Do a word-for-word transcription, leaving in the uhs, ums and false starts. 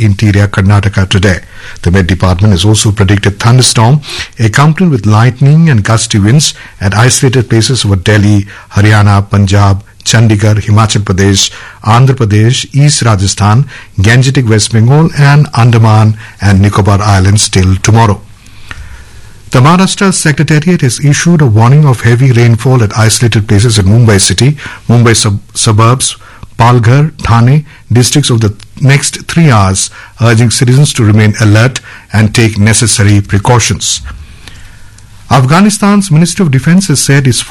interior Karnataka today. The Met Department has also predicted thunderstorm accompanied with lightning and gusty winds at isolated places over Delhi, Haryana, Punjab, Chandigarh, Himachal Pradesh, Andhra Pradesh, East Rajasthan, Gangetic West Bengal and Andaman and Nicobar Islands till tomorrow. The Maharashtra Secretariat has issued a warning of heavy rainfall at isolated places in Mumbai city, Mumbai sub- suburbs, Palghar, Thane districts of the next three hours, urging citizens to remain alert and take necessary precautions. Afghanistan's Ministry of Defense has said its